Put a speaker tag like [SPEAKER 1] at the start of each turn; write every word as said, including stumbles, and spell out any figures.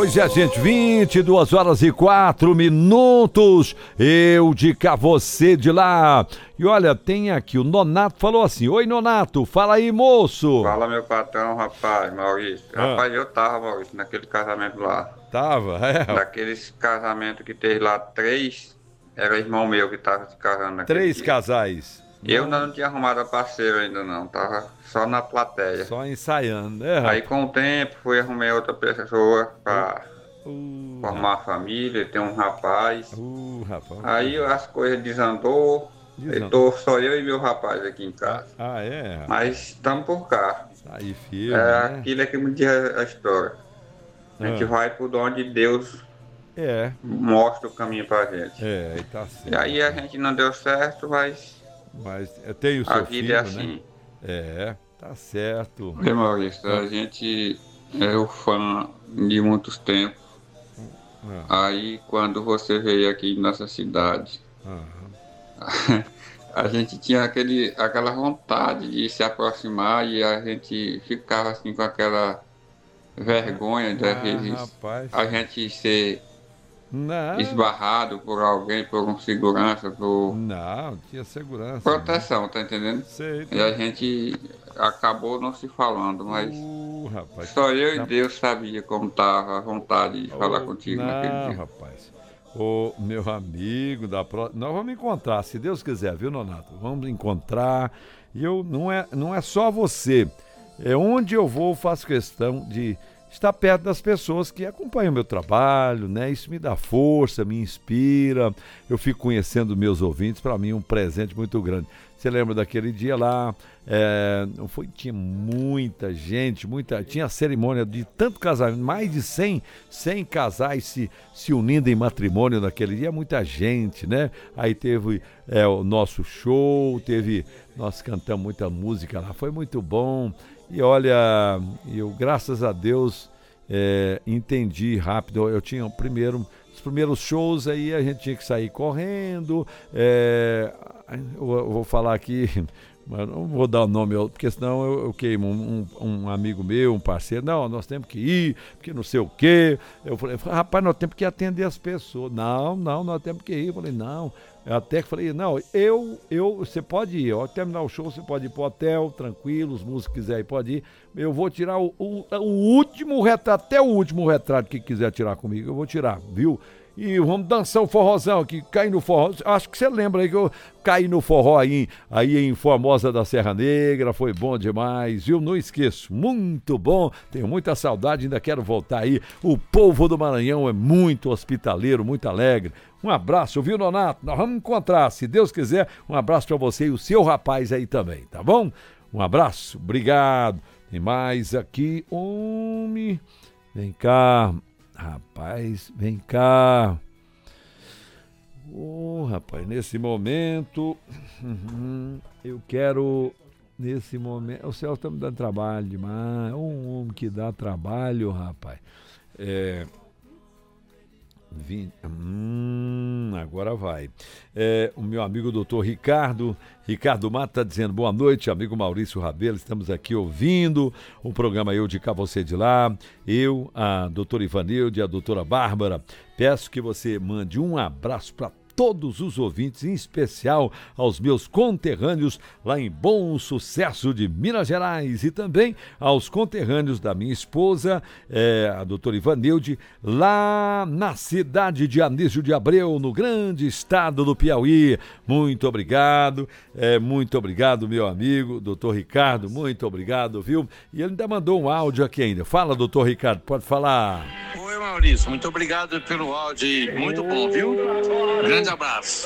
[SPEAKER 1] Pois é, gente, vinte e duas horas e quatro minutos, eu de cá, você de lá. E olha, tem aqui, o Nonato falou assim: oi, Nonato, fala aí, moço.
[SPEAKER 2] Fala, meu patrão, rapaz, Maurício.
[SPEAKER 1] Ah.
[SPEAKER 2] Rapaz, eu tava, Maurício, naquele casamento lá.
[SPEAKER 1] Tava, é.
[SPEAKER 2] Daqueles casamentos que teve lá, três, era irmão meu que tava se casando naquele
[SPEAKER 1] Três
[SPEAKER 2] dia.
[SPEAKER 1] casais.
[SPEAKER 2] Eu ainda não tinha arrumado a parceira ainda não, tava só na plateia.
[SPEAKER 1] Só ensaiando, né,
[SPEAKER 2] Aí
[SPEAKER 1] rapaz?
[SPEAKER 2] com o tempo fui arrumar outra pessoa pra
[SPEAKER 1] Uh,
[SPEAKER 2] formar a família, ter um rapaz.
[SPEAKER 1] uh, rapaz.
[SPEAKER 2] Aí as coisas desandou,
[SPEAKER 1] Desandou.
[SPEAKER 2] eu tô só eu e meu rapaz aqui em
[SPEAKER 1] Ah,
[SPEAKER 2] casa.
[SPEAKER 1] ah, é, rapaz.
[SPEAKER 2] Mas estamos por cá.
[SPEAKER 1] Tá aí firme,
[SPEAKER 2] É
[SPEAKER 1] né?
[SPEAKER 2] aquilo é que me diz a a história. A gente
[SPEAKER 1] Ah.
[SPEAKER 2] vai por onde Deus
[SPEAKER 1] É,
[SPEAKER 2] mostra o caminho pra gente.
[SPEAKER 1] é, e tá certo.
[SPEAKER 2] E aí a gente não deu certo, mas
[SPEAKER 1] Mas é, tem o
[SPEAKER 2] a
[SPEAKER 1] seu
[SPEAKER 2] vida
[SPEAKER 1] filho,
[SPEAKER 2] é assim.
[SPEAKER 1] né? É, tá certo.
[SPEAKER 2] Vê, Maurício, a gente é o fã de muitos tempos.
[SPEAKER 1] Ah,
[SPEAKER 2] Aí quando você veio aqui em nossa cidade,
[SPEAKER 1] ah,
[SPEAKER 2] a gente tinha aquele, aquela vontade de se aproximar e a gente ficava assim com aquela vergonha de às
[SPEAKER 1] ah,
[SPEAKER 2] vezes
[SPEAKER 1] rapaz.
[SPEAKER 2] a gente ser
[SPEAKER 1] Não,
[SPEAKER 2] esbarrado por alguém, por um segurança, por
[SPEAKER 1] não, tinha segurança.
[SPEAKER 2] proteção, tá entendendo?
[SPEAKER 1] Né? Sei,
[SPEAKER 2] E a gente acabou não se falando, mas
[SPEAKER 1] Uh, rapaz.
[SPEAKER 2] só eu
[SPEAKER 1] Não.
[SPEAKER 2] e Deus sabia como tava a vontade de falar
[SPEAKER 1] Ô,
[SPEAKER 2] contigo
[SPEAKER 1] não,
[SPEAKER 2] naquele dia.
[SPEAKER 1] rapaz. Ô, meu amigo da pro... nós vamos encontrar, se Deus quiser, viu, Nonato? Vamos encontrar. E eu não é, não é só você. É onde eu vou, eu faço questão de estar perto das pessoas que acompanham o meu trabalho, né? Isso me dá força, me inspira. Eu fico conhecendo meus ouvintes, para mim é um presente muito grande. Você lembra daquele dia lá? É, não foi, tinha muita gente, muita, tinha cerimônia de tanto casamento, mais de cem, cem casais se, se unindo em matrimônio naquele dia, muita gente, né? Aí teve é, o nosso show, teve, nós cantamos muita música lá, foi muito bom. E olha, eu graças a Deus é, entendi rápido. Eu tinha o primeiro, os primeiros shows, aí a gente tinha que sair correndo. É, eu, eu vou falar aqui, mas não vou dar o nome, porque senão eu, eu queimo um, um, um amigo meu, um parceiro. Não, nós temos que ir, porque não sei o quê. Eu falei, rapaz, nós temos que atender as pessoas. Não, não, nós temos que ir. Eu falei, não. Eu até que falei, não, eu, eu, você pode ir, ao terminar o show, você pode ir pro hotel, tranquilo, os músicos quiserem, pode ir. Eu vou tirar o, o, o último retrato, até o último retrato que quiser tirar comigo, eu vou tirar, viu? E vamos dançar o forrozão aqui, cair no forró. Acho que você lembra aí que eu caí no forró aí, aí em Formosa da Serra Negra, foi bom demais, viu? Não esqueço, muito bom, tenho muita saudade, ainda quero voltar aí. O povo do Maranhão é muito hospitaleiro, muito alegre. Um abraço, viu, Nonato? Nós vamos encontrar, se Deus quiser, um abraço pra você e o seu rapaz aí também, tá bom? Um abraço, obrigado. Tem mais aqui, homem, vem cá. Rapaz, vem cá. Ô, oh, rapaz, nesse momento, uhum, eu quero, nesse momento, o Celso tá me dando trabalho demais, é um homem que dá trabalho, rapaz. É... Vim, hum, agora vai. É, o meu amigo doutor Ricardo, Ricardo Mata está dizendo boa noite, amigo Maurício Rabelo, estamos aqui ouvindo o programa Eu de Cá, Você de Lá. Eu, a doutora Ivanilde e a doutora Bárbara, peço que você mande um abraço para todos os ouvintes, em especial aos meus conterrâneos lá em Bom Sucesso de Minas Gerais e também aos conterrâneos da minha esposa, é, a doutora Ivanilde, lá na cidade de Anísio de Abreu, no grande estado do Piauí. Muito obrigado, é, muito obrigado, meu amigo, doutor Ricardo, muito obrigado, viu? E ele ainda mandou um áudio aqui ainda. Fala, doutor Ricardo, pode falar.
[SPEAKER 3] Oi, Maurício, muito obrigado pelo áudio, muito bom, viu? Grande abraço.